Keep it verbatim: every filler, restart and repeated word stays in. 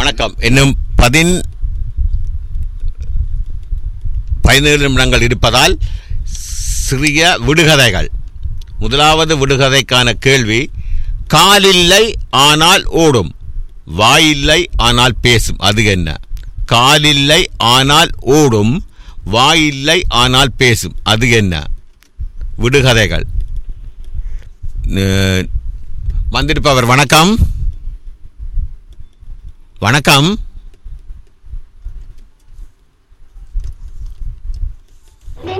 வணக்கம். இன்னும் பதின் பதினேழு நிமிடங்கள் இருப்பதால் சிறிய விடுகதைகள். முதலாவது விடுகதைக்கான கேள்வி, காலில்லை ஆனால் ஓடும், வாயில்லை ஆனால் பேசும், அது என்ன? காலில்லை ஆனால் ஓடும், வாயில்லை ஆனால் பேசும், அது என்ன? விடுகதைகள். வந்திருப்பவர் வணக்கம். வணக்கம்.